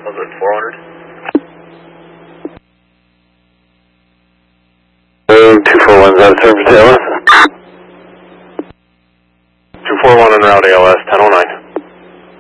Was it 400? 241's out of service, ALS. 241 en route, ALS 1009.